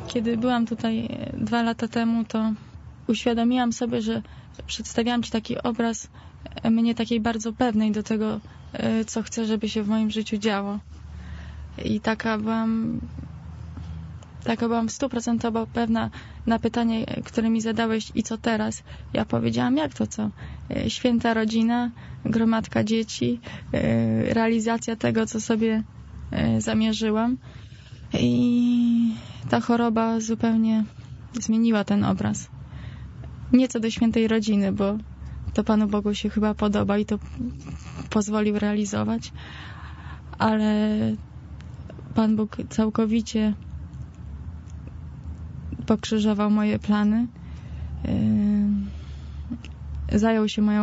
Kiedy byłam tutaj 2 lata temu, to uświadomiłam sobie, że przedstawiałam Ci taki obraz mnie takiej bardzo pewnej do tego, co chcę, żeby się w moim życiu działo. I taka byłam 100% pewna na pytanie, które mi zadałeś, i co teraz? Ja powiedziałam, jak to co? Święta rodzina, gromadka dzieci, realizacja tego, co sobie zamierzyłam. I ta choroba zupełnie zmieniła ten obraz. Nie co do świętej rodziny, bo to Panu Bogu się chyba podoba i to pozwolił realizować, ale Pan Bóg całkowicie pokrzyżował moje plany, zajął się moją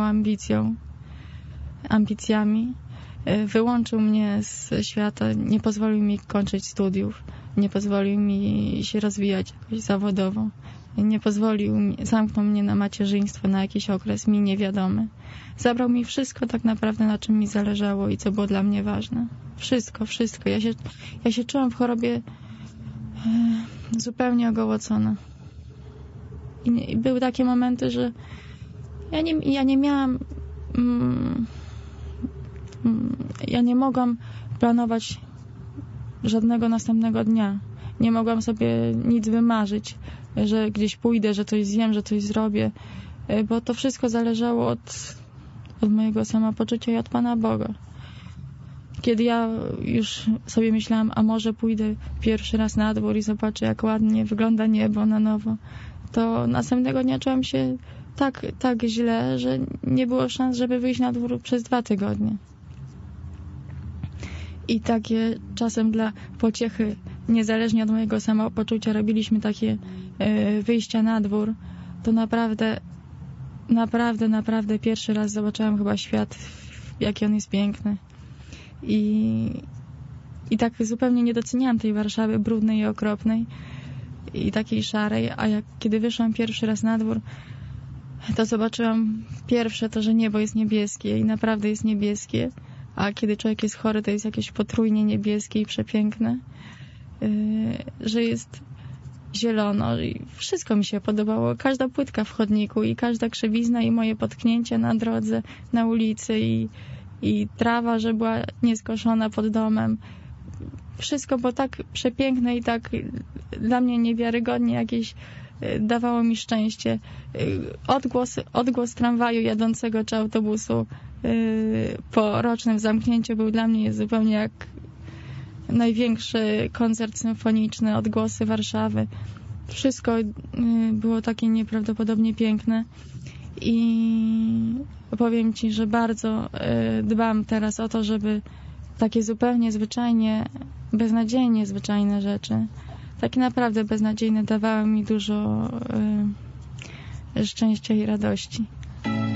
ambicjami, wyłączył mnie z świata, nie pozwolił mi kończyć studiów, nie pozwolił mi się rozwijać jakoś zawodowo, zamknął mnie na macierzyństwo na jakiś okres mi niewiadomy. Zabrał mi wszystko tak naprawdę, na czym mi zależało i co było dla mnie ważne. Wszystko. Ja się czułam w chorobie zupełnie ogołocona. I były takie momenty, że ja nie miałam... Ja nie mogłam planować żadnego następnego dnia. Nie mogłam sobie nic wymarzyć, że gdzieś pójdę, że coś zjem, że coś zrobię, bo to wszystko zależało od mojego samopoczucia i od Pana Boga. Kiedy ja już sobie myślałam, a może pójdę pierwszy raz na dwór i zobaczę, jak ładnie wygląda niebo na nowo, to następnego dnia czułam się tak źle, że nie było szans, żeby wyjść na dwór przez 2 tygodnie. I takie czasem dla pociechy, niezależnie od mojego samopoczucia, robiliśmy takie wyjścia na dwór. To naprawdę pierwszy raz zobaczyłam chyba świat, jaki on jest piękny. I tak zupełnie nie doceniałam tej Warszawy brudnej i okropnej i takiej szarej, a kiedy wyszłam pierwszy raz na dwór, to zobaczyłam pierwsze to, że niebo jest niebieskie i naprawdę jest niebieskie, a kiedy człowiek jest chory, to jest jakieś potrójnie niebieskie i przepiękne, że jest zielono i wszystko mi się podobało. Każda płytka w chodniku i każda krzywizna i moje potknięcie na drodze, na ulicy i trawa, że była nieskoszona pod domem. Wszystko było tak przepiękne i tak dla mnie niewiarygodnie jakieś dawało mi szczęście. Odgłos tramwaju jadącego czy autobusu po rocznym zamknięciu był dla mnie zupełnie jak największy koncert symfoniczny, odgłosy Warszawy. Wszystko było takie nieprawdopodobnie piękne i powiem Ci, że bardzo dbam teraz o to, żeby takie zupełnie zwyczajnie, beznadziejnie zwyczajne rzeczy, takie naprawdę beznadziejne, dawały mi dużo szczęścia i radości.